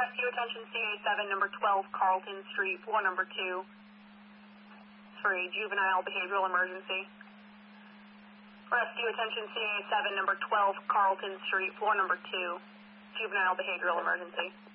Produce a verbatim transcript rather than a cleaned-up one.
Rescue attention C A seven, number twelve, Carlton Street, floor number two. For a juvenile behavioral emergency. Rescue attention C A seven, number twelve, Carlton Street, floor number two. Juvenile behavioral emergency.